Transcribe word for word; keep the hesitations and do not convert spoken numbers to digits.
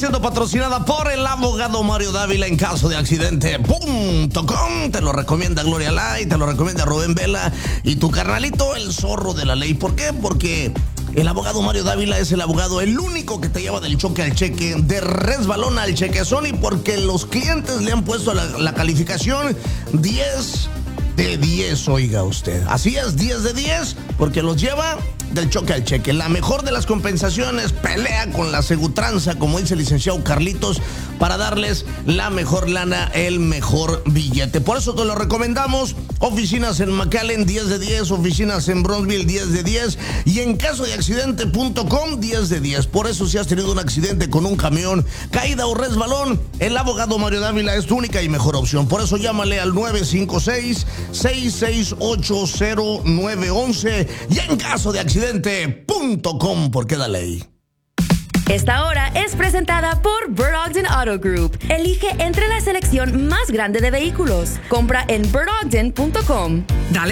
Siendo patrocinada por el abogado Mario Dávila en caso de accidente punto com. Te lo recomienda Gloria Lai, te lo recomienda Rubén Vela y tu carnalito, el zorro de la ley. ¿Por qué? Porque el abogado Mario Dávila es el abogado, el único que te lleva del choque al cheque, de resbalón al chequezón, y porque los clientes le han puesto la, la calificación diez de diez, oiga usted. Así es, diez de diez, porque los lleva del choque al cheque. La mejor de las compensaciones, pelea con la segutranza, como dice el licenciado Carlitos, para darles la mejor lana, el mejor billete. Por eso te lo recomendamos. Oficinas en McAllen, diez de diez. Oficinas en Bronzeville, diez de diez. Y en caso de accidente punto com, diez de diez. Por eso, si has tenido un accidente con un camión, caída o resbalón, el abogado Mario Dávila es tu única y mejor opción. Por eso llámale al nueve cinco seis, seis seis ocho, cero nueve once. Y en caso de accidente punto com, porque da ley. Esta hora es presentada por Bird Ogden Auto Group. Elige entre la selección más grande de vehículos. Compra en bird ogden punto com. Dale